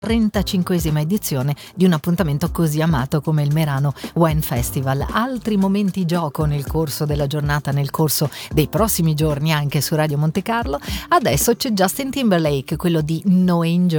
35esima edizione di un appuntamento così amato come il Merano Wine Festival. Altri momenti gioco nel corso della giornata, nel corso dei prossimi giorni anche su Radio Monte Carlo. Adesso c'è Justin Timberlake, quello di No Angel.